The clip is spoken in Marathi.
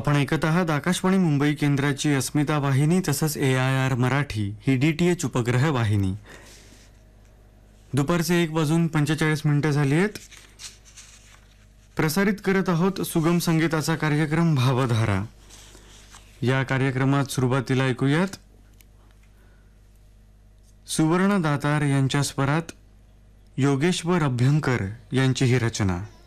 आपण ऐकत आहात आकाशवाणी मुंबई केंद्राची अस्मिता वाहिनी तसंच AIR मराठी ही DTH उपग्रह वाहिनी. दुपारचे 1:45 झाली आहेत. प्रसारित करत आहोत सुगम संगीताचा कार्यक्रम भावधारा. या कार्यक्रमात सुरुवातीला ऐकूयात सुवर्ण दातार यांच्या स्वरात योगेश्वर अभ्यंकर यांची ही रचना.